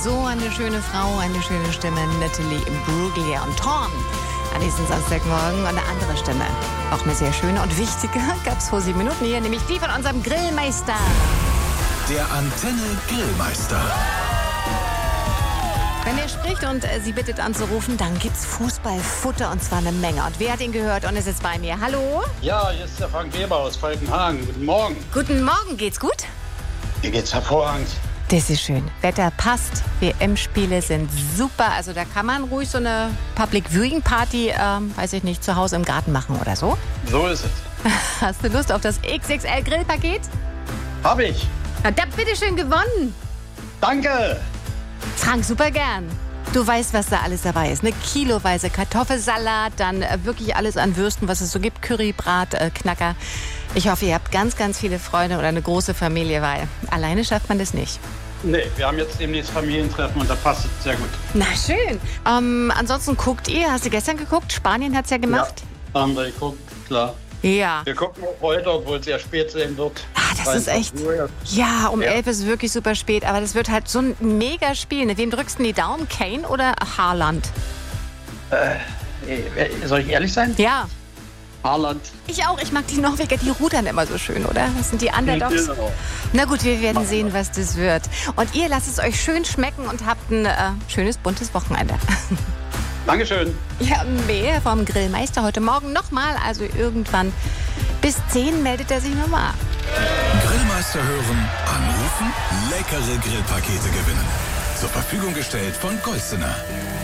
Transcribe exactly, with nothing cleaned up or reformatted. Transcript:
so eine schöne Frau, eine schöne Stimme, Natalie Imbruglia und Torn. An diesem Samstagmorgen und eine andere Stimme. Auch eine sehr schöne und wichtige gab es vor sieben Minuten hier, nämlich die von unserem Grillmeister. Der Antenne Grillmeister. Wenn er spricht und äh, Sie bittet anzurufen, dann gibt's Fußballfutter und zwar eine Menge. Und wer hat ihn gehört und ist jetzt bei mir? Hallo? Ja, hier ist der Frank Weber aus Falkenhagen. Guten Morgen. Guten Morgen, geht's gut? Mir geht's hervorragend. Das ist schön. Wetter passt, W M-Spiele sind super. Also da kann man ruhig so eine Public Viewing Party, ähm, weiß ich nicht, zu Hause im Garten machen oder so. So ist es. Hast du Lust auf das X X L Grillpaket? Hab ich. Na, da bitteschön gewonnen. Danke. Frank, super gern. Du weißt, was da alles dabei ist. Eine kiloweise Kartoffelsalat, dann äh, wirklich alles an Würsten, was es so gibt. Curry, Brat, äh, Knacker. Ich hoffe, ihr habt ganz, ganz viele Freunde oder eine große Familie, weil alleine schafft man das nicht. Nee, wir haben jetzt demnächst Familientreffen und da passt es sehr gut. Na schön. Ähm, ansonsten guckt ihr, hast du gestern geguckt? Spanien hat's ja gemacht. Ja, haben wir geguckt, klar. Ja. Wir gucken auch heute, obwohl es sehr spät sein wird. Ah, das ist echt. Ja, um Ja. elf ist wirklich super spät, aber das wird halt so ein mega Spiel. Wem drückst du die Daumen? Kane oder Haaland? Äh, soll ich ehrlich sein? Ja. Haaland. Ich auch. Ich mag die Norweger, die rudern immer so schön, oder? Das sind die Underdogs. Genau. Na gut, wir werden sehen, was das wird. Und ihr lasst es euch schön schmecken und habt ein äh, schönes, buntes Wochenende. Dankeschön. Ja, mehr vom Grillmeister heute Morgen nochmal. Also irgendwann bis zehn meldet er sich nochmal. Grillmeister hören, anrufen, leckere Grillpakete gewinnen. Zur Verfügung gestellt von Golsener.